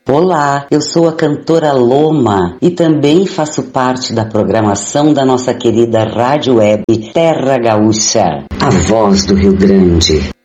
Olá, eu sou a cantora Loma e também faço parte da programação da nossa querida rádio web Terra Gaúcha, a voz do Rio Grande.